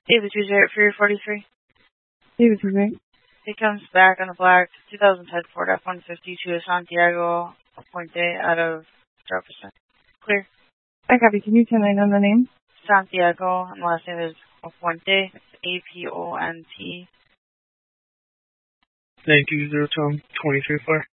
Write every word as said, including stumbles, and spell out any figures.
David two zero three forty-three. David two zero. He comes back on the black two thousand ten Ford F one fifty to Santiago Puente out of zero percent. Clear. I copy. Can you turn on the name? Santiago, and the last name is Aponte. A P O N T. nine two zero Tom twenty-three four.